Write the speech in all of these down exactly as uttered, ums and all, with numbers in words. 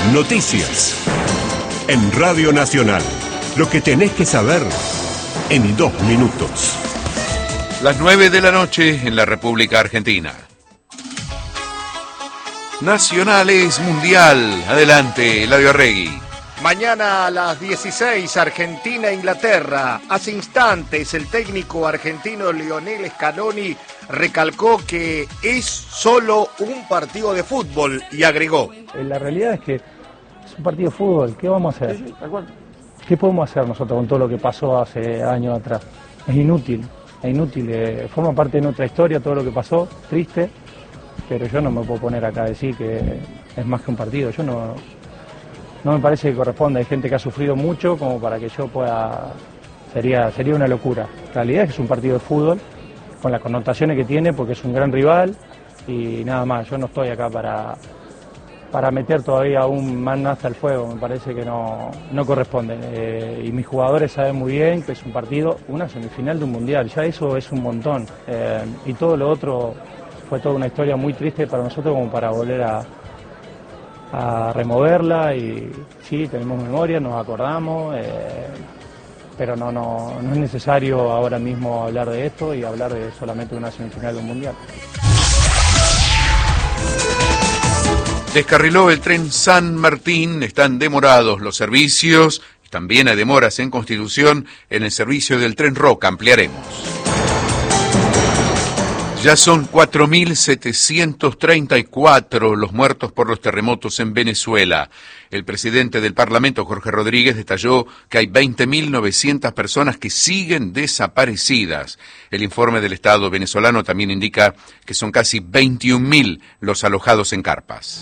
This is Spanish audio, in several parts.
Noticias. En Radio Nacional. Lo que tenés que saber en dos minutos. Las nueve de la noche en la República Argentina. Nacional es mundial. Adelante, Eladio Arregui. Mañana a las dieciséis, Argentina-Inglaterra. Hace instantes el técnico argentino Lionel Scaloni recalcó que es solo un partido de fútbol y agregó: la realidad es que es un partido de fútbol, ¿qué vamos a hacer? ¿Qué podemos hacer nosotros con todo lo que pasó hace años atrás? Es inútil, es inútil, eh, forma parte de nuestra historia todo lo que pasó, triste, pero yo no me puedo poner acá a decir que es más que un partido. Yo no, no me parece que corresponda. Hay gente que ha sufrido mucho como para que yo pueda, sería, sería una locura. La realidad es que es un partido de fútbol, con las connotaciones que tiene, porque es un gran rival y nada más. Yo no estoy acá para, para meter todavía aún más naza al fuego, me parece que no, no corresponde. Eh, y mis jugadores saben muy bien que es un partido, una semifinal de un mundial, ya eso es un montón. Eh, y todo lo otro fue toda una historia muy triste para nosotros como para volver a, a removerla. Y sí, tenemos memoria, nos acordamos. Eh, Pero no, no, no es necesario ahora mismo hablar de esto y hablar de solamente una semifinal de un mundial. Descarriló el tren San Martín, están demorados los servicios, también hay demoras en Constitución en el servicio del tren Roca, ampliaremos. Ya son cuatro mil setecientos treinta y cuatro los muertos por los terremotos en Venezuela. El presidente del Parlamento, Jorge Rodríguez, detalló que hay veinte mil novecientas personas que siguen desaparecidas. El informe del Estado venezolano también indica que son casi veintiún mil los alojados en carpas.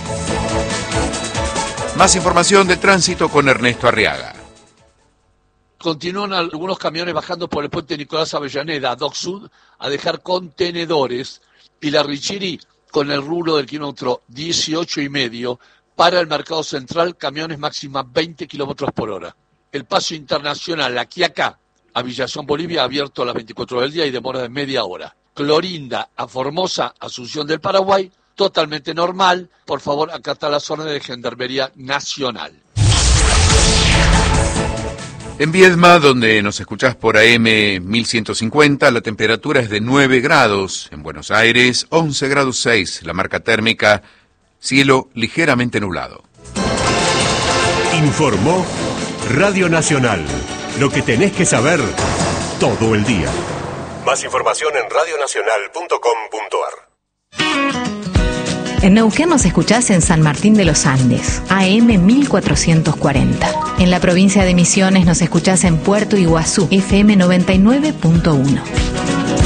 Más información de tránsito con Ernesto Arriaga. Continúan algunos camiones bajando por el puente Nicolás Avellaneda, Dock Sud, a dejar contenedores, y la Richiri con el rubro del kilómetro dieciocho y medio para el mercado central, camiones máxima veinte kilómetros por hora. El paso internacional aquí acá a Villazón, Bolivia, abierto a las veinticuatro horas del día y demora de media hora. Clorinda a Formosa, Asunción del Paraguay, totalmente normal. Por favor, acá está la zona de Gendarmería Nacional. En Viedma, donde nos escuchás por A M mil ciento cincuenta, la temperatura es de nueve grados. En Buenos Aires, once grados seis. La marca térmica, cielo ligeramente nublado. Informó Radio Nacional. Lo que tenés que saber todo el día. Más información en radio nacional punto com punto a r. En Neuquén nos escuchás en San Martín de los Andes, A M mil cuatrocientos cuarenta. En la provincia de Misiones nos escuchás en Puerto Iguazú, F M noventa y nueve punto uno.